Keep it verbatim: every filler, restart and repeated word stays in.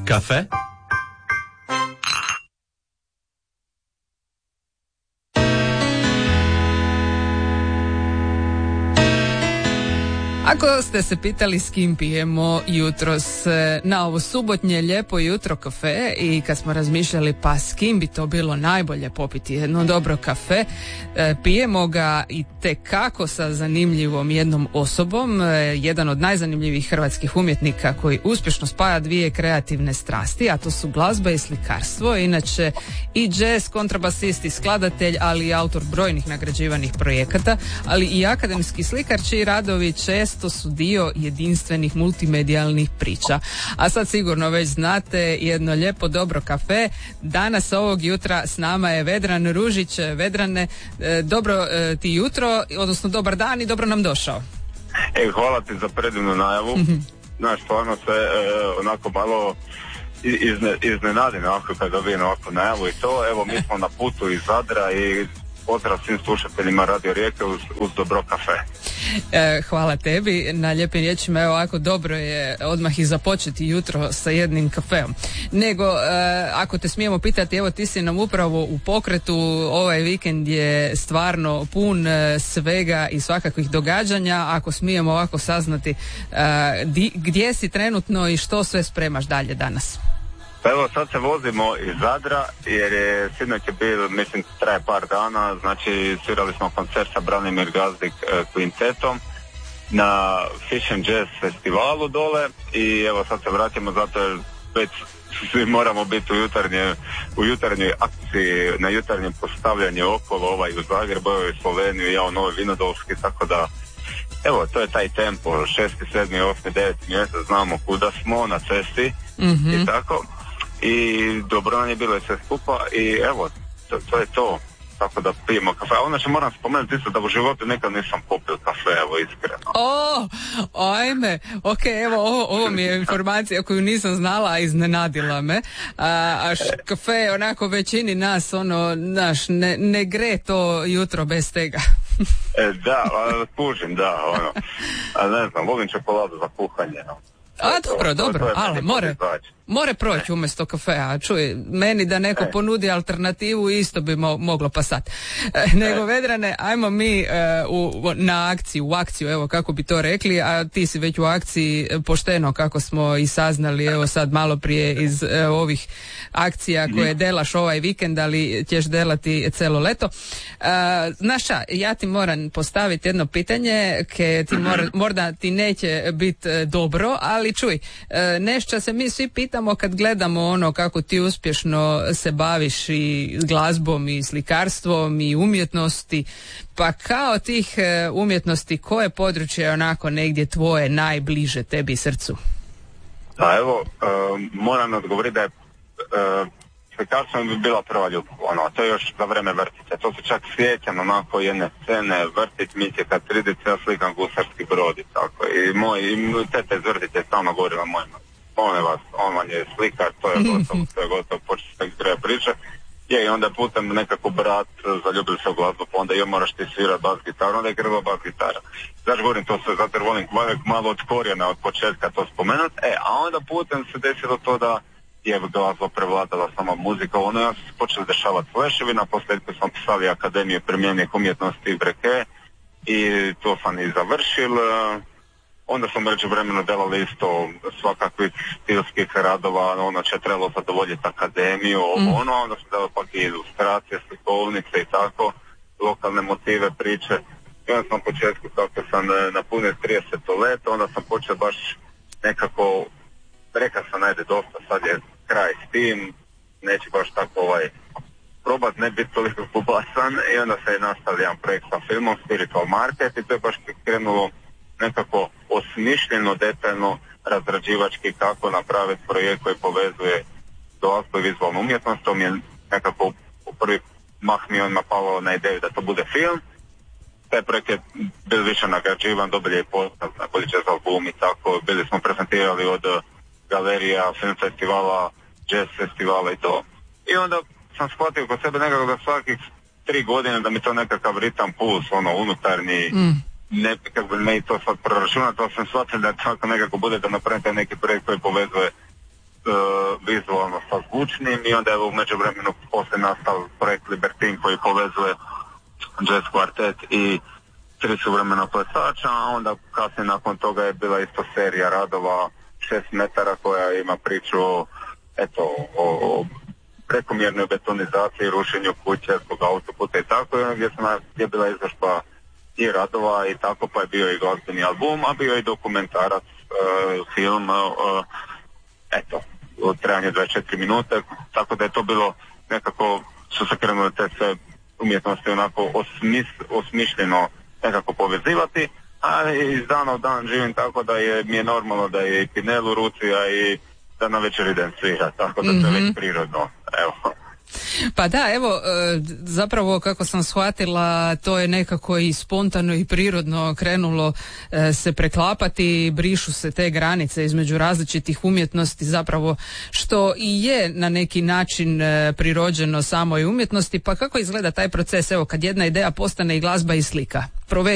Kafe? Ako ste se pitali s kim pijemo jutros na ovo subotnje lijepo jutro kafe i kad smo razmišljali pa s kim bi to bilo najbolje popiti jedno dobro kafe, pijemo ga i tekako sa zanimljivom jednom osobom, jedan od najzanimljivijih hrvatskih umjetnika koji uspješno spaja dvije kreativne strasti, a to su glazba i slikarstvo, inače i jazz, kontrabasist i skladatelj, ali i autor brojnih nagrađivanih projekata, ali i akademski slikar čiji radovi često to su dio jedinstvenih multimedijalnih priča. A sad sigurno već znate jedno lijepo dobro kafe. Danas ovog jutra s nama je Vedran Ružić. Vedrane, dobro ti jutro, odnosno dobar dan i dobro nam došao. E, hvala ti za predivnu najavu. Znaš, stvarno se e, onako malo izne, iznenadim ovako kad dobijem ovako najavu i to. Evo, mi smo na putu iz Zadra i pozdrav svim slušateljima Radio Rijeke uz, uz dobro kafe. E, hvala tebi na lijepim riječima. Evo, ovako dobro je odmah i započeti jutro sa jednim kafeom. Nego, e, ako te smijemo pitati, evo ti si nam upravo u pokretu, ovaj vikend je stvarno pun e, svega i svakakvih događanja. Ako smijemo ovako saznati e, di, gdje si trenutno i što sve spremaš dalje danas? Pa evo, sad se vozimo iz Zadra jer je sinoć je bio, mislim, traje par dana, znači svirali smo koncert sa Branimir Gazdik e, kvintetom na Fish and Jazz festivalu dole i evo sad se vratimo zato jer već svi moramo biti u jutarnje, u jutarnjoj akciji, na jutarnjem postavljanju okolo, ovaj u Zagrebu, ovaj u Sloveniju, ja u Novoj Vinodolski, tako da evo, to je taj tempo, šesti, sedmi, osmi, deveti mjesec, znamo kuda smo, na cesti mm-hmm. i tako. I dobro nam je bilo sve skupa i evo, to, to je to, tako da pijemo kafe. A onda će moram spomenuti isto da u životu nekad nisam popio kafe, evo iskreno. O, ajme, ok, evo ovo, ovo mi je informacija koju nisam znala, a iznenadila me. A, a š, kafe je onako većini nas, ono, naš, ne, ne gre to jutro bez tega. e, da, a, kužim, da, ono, a ne znam, volim čokoladu za kuhanje, no. A dobro, to, dobro, ali more, more proći umjesto kafea, čuj, meni da neko e. ponudi alternativu isto bi mo, moglo pasati. E, nego e. Vedrane, ajmo mi uh, u, na akciju, u akciju, evo kako bi to rekli, a ti si već u akciji pošteno kako smo i saznali, evo sad malo prije iz uh, ovih akcija koje delaš ovaj vikend, ali ćeš delati celo leto. Uh, znaša, ja ti moram postaviti jedno pitanje, ke ti mora, možda ti neće biti dobro, ali čuj, nešto se mi svi pitamo kad gledamo ono kako ti uspješno se baviš i glazbom i slikarstvom i umjetnosti, pa kao tih umjetnosti koje područje je onako negdje tvoje najbliže tebi srcu? Pa evo, uh, moram odgovoriti da je uh, slikarstvo bi bila prva ljubav, ono, to je još za vreme vrtice, to se čak sjećam onako jedne scene, vrtić, Miće kad tridice, ja slikam Gusarski brod i tako, i moj, i tete iz vrtice stalno govorila mojima, molim vas, on vam je slikar, to je gotovo, to je gotovo, početak greja priče, je i onda putem nekako brat zaljubili se u glazbu, pa onda joj moraš ti svirat bas gitaru, onda je krenula bas gitara. Znači govorim to sve, zato jer volim malo od korijena, od početka to spomenut, e, a onda putem se desilo to da je glazba prevladala sama muzika, ono ja sam se počeli dešavati fleševi, na posljedku sam pisali Akademiju primjenih umjetnosti i breke i to sam i završil, onda sam među vremenu delali isto svakakvih stilskih radova, ono će trebalo zadovoljiti Akademiju, mm. ono, onda sam delao pak i ilustracije, slikovnice i tako, lokalne motive, priče, i onda sam na početku kako sam napunio trideset let, onda sam počeo baš nekako, rekao sam najde dosta, sad je kraj s tim, neće baš tako ovaj probat ne biti toliko kubasan i onda se je nastavio jedan projekt sa filmom Spiritual Market i to je baš krenulo nekako osmišljeno, detaljno, razrađivački kako napraviti projekt koji povezuje glazbu i vizualnu umjetnost. To mi je nekako u prvi mah mi on napalo na ideju da to bude film. Taj projekt je bil više nagrađivan, dobili je postav na bolji jazz album i tako, bili smo prezentirali od galerija, film festivala, jazz festivala i to. I onda sam shvatio kod sebe nekako da svakih tri godine da mi to nekakav ritam puls, ono, unutarnji, mm. ne, kako bi me i to sad proračunati, to sam shvatio da tako nekako bude da napravim taj neki projekt koji povezuje uh, vizualno sa zvučnim i onda je u međuvremenu poslije nastao projekt Libertin koji povezuje jazz kvartet i tri suvremena plesača, a onda kasnije nakon toga je bila isto serija radova šest metara koja ima priču o, eto, o, o prekomjernoj betonizaciji, rušenju kuće zbog autoputa i tako, gdje, sam, gdje je bila izložba i radova i tako, pa je bio i glazbeni album, a bio i dokumentarac, uh, film, uh, eto, u trajanju dvadeset četiri minute, tako da je to bilo nekako, su se krenule te sve umjetnosti onako osmis, osmišljeno nekako povezivati, a iz dana u dan živim tako da je, mi je normalno da je i Pinel u ruci, a i da na večer idem svira, tako da to je već prirodno, evo. Pa da, evo, zapravo kako sam shvatila, to je nekako i spontano i prirodno krenulo se preklapati, brišu se te granice između različitih umjetnosti, zapravo što i je na neki način prirođeno samoj umjetnosti. Pa kako izgleda taj proces, evo, kad jedna ideja postane i glazba i slika? Provedi